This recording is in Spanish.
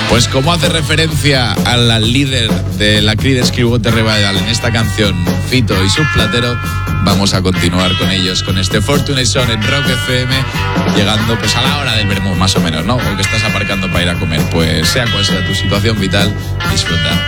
Pues como hace referencia a la líder de la Creedence Clearwater Revival en esta canción, Fito y su platero, vamos a continuar con ellos, con este Fortunate Son en Rock FM, llegando pues a la hora del vermú, más o menos, ¿no? O que estás aparcando para ir a comer, pues sea cual sea tu situación vital, disfruta